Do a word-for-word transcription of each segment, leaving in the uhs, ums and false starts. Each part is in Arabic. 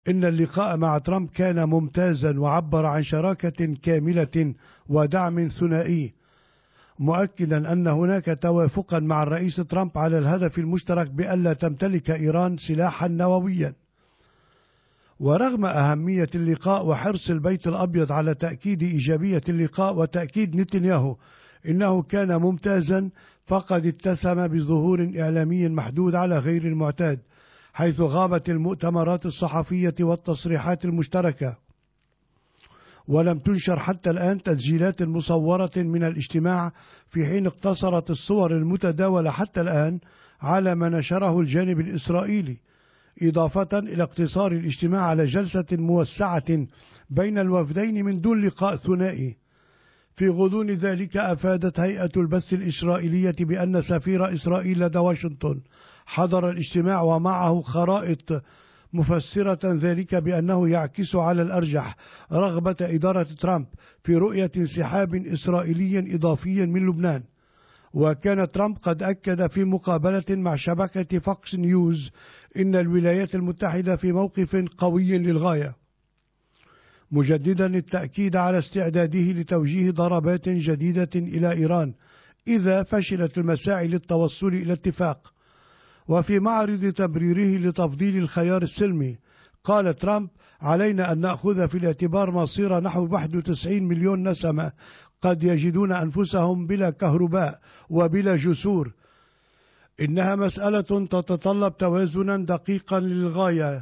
إن اللقاء مع ترامب كان ممتازا وعبر عن شراكة كاملة ودعم ثنائي، مؤكدا أن هناك توافقا مع الرئيس ترامب على الهدف المشترك بألا تمتلك إيران سلاحا نوويا. ورغم أهمية اللقاء وحرص البيت الأبيض على تأكيد إيجابية اللقاء وتأكيد نتنياهو إنه كان ممتازا، فقد اتسم بظهور إعلامي محدود على غير المعتاد، حيث غابت المؤتمرات الصحفية والتصريحات المشتركة، ولم تنشر حتى الآن تسجيلات مصورة من الاجتماع، في حين اقتصرت الصور المتداولة حتى الآن على ما نشره الجانب الإسرائيلي، إضافة إلى اقتصار الاجتماع على جلسة موسعة بين الوفدين من دون لقاء ثنائي. في غضون ذلك أفادت هيئة البث الإسرائيلية بأن سفير إسرائيل لدى واشنطن حضر الاجتماع ومعه خرائط مفسرة ذلك بأنه يعكس على الأرجح رغبة إدارة ترامب في رؤية انسحاب إسرائيلي إضافي من لبنان. وكان ترامب قد أكد في مقابلة مع شبكة فوكس نيوز إن الولايات المتحدة في موقف قوي للغاية، مجددا التأكيد على استعداده لتوجيه ضربات جديدة إلى إيران إذا فشلت المساعي للتوصل إلى اتفاق. وفي معرض تبريره لتفضيل الخيار السلمي، قال ترامب: علينا أن نأخذ في الاعتبار مصير نحو واحد وتسعين مليون نسمة قد يجدون أنفسهم بلا كهرباء وبلا جسور. إنها مسألة تتطلب توازنا دقيقا للغاية،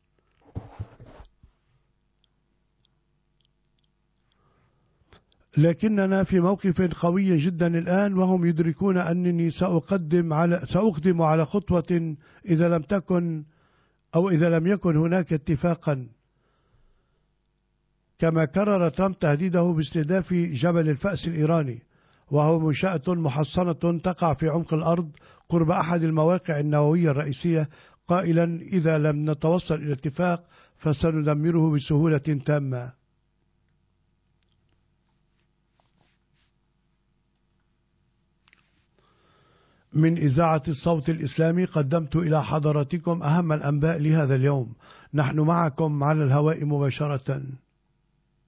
لكننا في موقف قوي جدا الآن، وهم يدركون أنني سأقدم على سأقدم على خطوة إذا لم تكن أو إذا لم يكن هناك اتفاقا. كما كرر ترامب تهديده باستهداف جبل الفأس الإيراني، وهو منشأة محصنة تقع في عمق الأرض قرب أحد المواقع النووية الرئيسية، قائلا: إذا لم نتوصل إلى اتفاق فسندمره بسهولة تامة. من إذاعة الصوت الإسلامي قدمت إلى حضراتكم أهم الأنباء لهذا اليوم. نحن معكم على الهواء مباشرة.